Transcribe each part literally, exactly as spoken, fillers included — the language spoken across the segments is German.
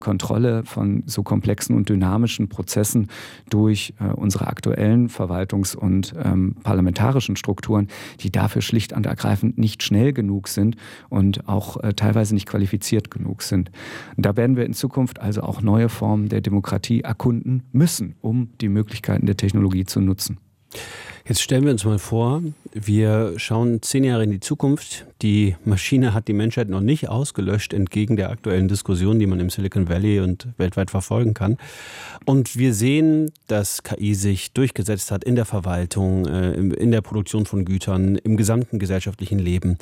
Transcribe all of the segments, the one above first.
Kontrolle von so komplexen und dynamischen Prozessen durch äh, unsere aktuellen Verwaltungs- und ähm, parlamentarischen Strukturen, die dafür schlicht und ergreifend nicht schnell genug sind und auch äh, teilweise nicht qualifiziert genug sind. Und da werden wir in Zukunft also auch neue Formen der Demokratie erkunden müssen, um die Möglichkeiten der Technologie zu nutzen. Jetzt stellen wir uns mal vor, wir schauen zehn Jahre in die Zukunft. Die Maschine hat die Menschheit noch nicht ausgelöscht, entgegen der aktuellen Diskussion, die man im Silicon Valley und weltweit verfolgen kann. Und wir sehen, dass K I sich durchgesetzt hat in der Verwaltung, in der Produktion von Gütern, im gesamten gesellschaftlichen Leben.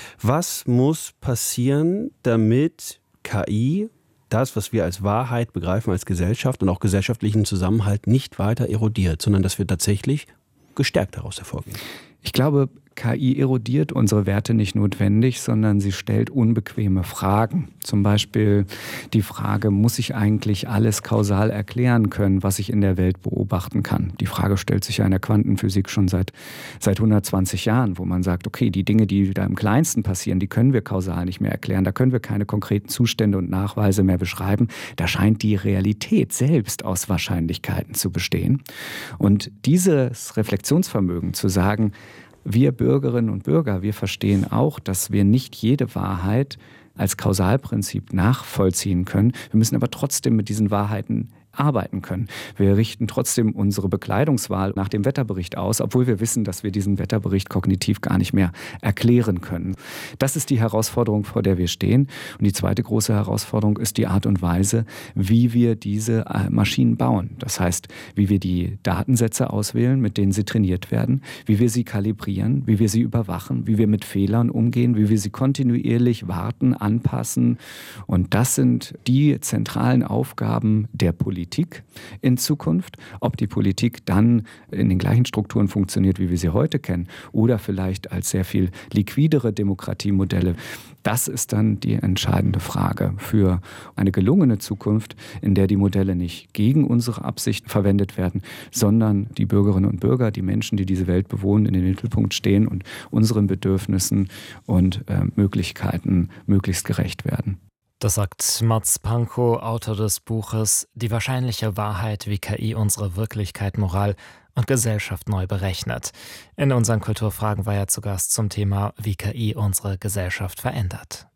Was muss passieren, damit K I das, was wir als Wahrheit begreifen, als Gesellschaft und auch gesellschaftlichen Zusammenhalt nicht weiter erodiert, sondern dass wir tatsächlich gestärkt daraus hervorgehen? Ich glaube, K I erodiert unsere Werte nicht notwendig, sondern sie stellt unbequeme Fragen. Zum Beispiel die Frage, muss ich eigentlich alles kausal erklären können, was ich in der Welt beobachten kann? Die Frage stellt sich ja in der Quantenphysik schon seit, seit hundertzwanzig Jahren, wo man sagt, okay, die Dinge, die da im Kleinsten passieren, die können wir kausal nicht mehr erklären. Da können wir keine konkreten Zustände und Nachweise mehr beschreiben. Da scheint die Realität selbst aus Wahrscheinlichkeiten zu bestehen. Und dieses Reflexionsvermögen zu sagen, wir Bürgerinnen und Bürger, wir verstehen auch, dass wir nicht jede Wahrheit als Kausalprinzip nachvollziehen können. Wir müssen aber trotzdem mit diesen Wahrheiten arbeiten können. Wir richten trotzdem unsere Bekleidungswahl nach dem Wetterbericht aus, obwohl wir wissen, dass wir diesen Wetterbericht kognitiv gar nicht mehr erklären können. Das ist die Herausforderung, vor der wir stehen. Und die zweite große Herausforderung ist die Art und Weise, wie wir diese Maschinen bauen. Das heißt, wie wir die Datensätze auswählen, mit denen sie trainiert werden, wie wir sie kalibrieren, wie wir sie überwachen, wie wir mit Fehlern umgehen, wie wir sie kontinuierlich warten, anpassen. Und das sind die zentralen Aufgaben der Politik in Zukunft. Ob die Politik dann in den gleichen Strukturen funktioniert, wie wir sie heute kennen, oder vielleicht als sehr viel liquidere Demokratiemodelle, das ist dann die entscheidende Frage für eine gelungene Zukunft, in der die Modelle nicht gegen unsere Absicht verwendet werden, sondern die Bürgerinnen und Bürger, die Menschen, die diese Welt bewohnen, in den Mittelpunkt stehen und unseren Bedürfnissen und äh, Möglichkeiten möglichst gerecht werden. Das sagt Mats Pankow, Autor des Buches »Die wahrscheinliche Wahrheit, wie K I unsere Wirklichkeit, Moral und Gesellschaft neu berechnet«. In unseren Kulturfragen war er zu Gast zum Thema »Wie K I unsere Gesellschaft verändert«.